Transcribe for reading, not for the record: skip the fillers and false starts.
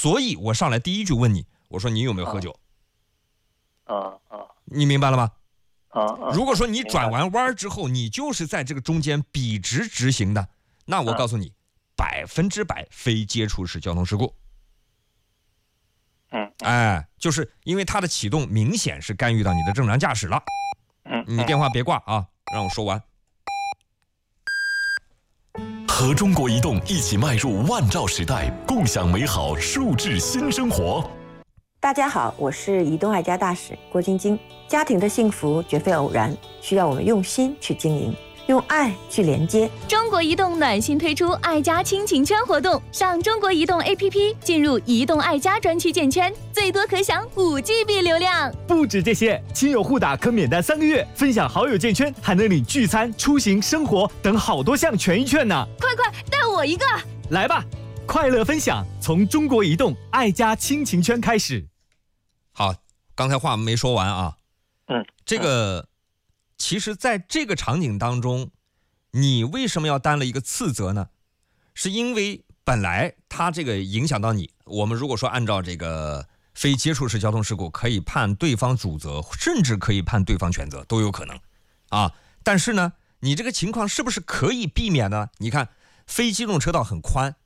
所以我上来第一句问你，我说你有没有喝酒？你明白了吗？如果说你转完弯之后，你就是在这个中间笔直直行的，那我告诉你，100%非接触式交通事故。就是因为它的启动明显是干预到你的正常驾驶了。你电话别挂啊，让我说完。 和中国移动一起迈入万兆时代，共享美好数字新生活。 大家好，我是移动爱家大使郭晶晶。家庭的幸福绝非偶然，需要我们用心去经营，用爱去连接。 中国移动暖心推出爱家亲情圈活动，上中国移动 APP 进入移动爱家专区建圈，最多可享5GB 流量。 不止这些，亲友互打可免单3个月，分享好友建圈还能领聚餐、出行、生活等好多项权益券呢。 快带我一个！ 来吧，快乐分享从中国移动爱家亲情圈开始。 好，刚才话没说完啊。这个其实在这个场景当中，你为什么要担了一个次责呢？是因为本来它这个影响到你，我们如果说按照这个非接触式交通事故，可以判对方主责，甚至可以判对方全责，都有可能啊。但是呢，你这个情况是不是可以避免呢？你看非机动车道很宽，